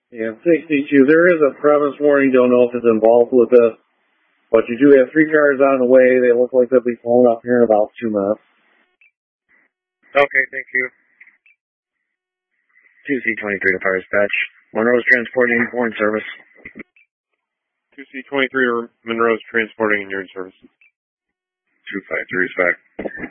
Yeah, 62. There is a premise warning. Don't know if it's involved with this, but you do have 3 cars on the way. They look like they'll be pulling up here in about 2 minutes. Okay, thank you. 2C23 to Fire Dispatch. Monroe's transporting foreign service. 2C23 Monroe's transporting and urine service. 253 respect.